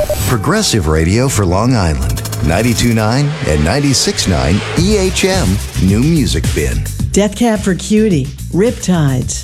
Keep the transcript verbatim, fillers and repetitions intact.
Progressive radio for Long Island. ninety-two point nine and ninety-six point nine E H M New Music Bin. Death Cab for Cutie, Riptides.